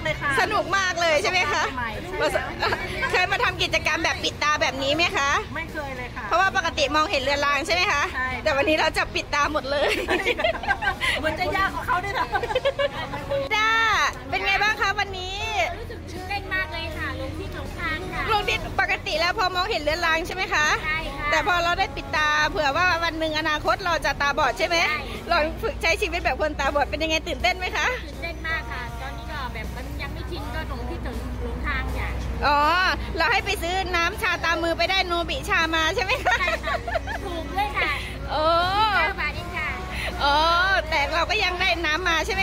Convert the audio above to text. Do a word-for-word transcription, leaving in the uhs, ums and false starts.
เลยค่ะสนุกมากเลยใช่ไหมคะใหม่เคยมาทำกิจกรรมแบบปิดตาแบบนี้ไหมคะไม่เคยเลยค่ะเพราะว่าปกติมองเห็นเรือนรางใช่ไหมคะใช่แต่วันนี้เราจะปิดตาหมดเลยเหมือนจะยากกว่าเขาด้วยนะด้าเป็นไงบ้างคะวันนี้รู้สึกตื่นเต้นมากเลยค่ะลงที่หลงทางค่ะลงดินปกติแล้วพอมองเห็นเรือนรางใช่ไหมคะใช่ค่ะแต่พอเราได้ปิดตาเผื่อว่าวันหนึ่งอนาคตเราจะตาบอดใช่ไหมใช่ลองฝึกใช้ชีวิตแบบคนตาบอดเป็นยังไงตื่นเต้นไหมคะตื่นเต้นมากค่ะ ตอนนี้ก็แบบมันยังไม่ชินก็หลงที่หลงทางอย่างอ๋อ เราให้ไปซื้อน้ำชาตามมือไปได้โนบิชามาใช่ไหมคะใช่ค่ะถูกเลยค่ะโอ้เก้าบาทเองค่ะอ๋อแต่เราก็ยังได้น้ำมาใช่ไหม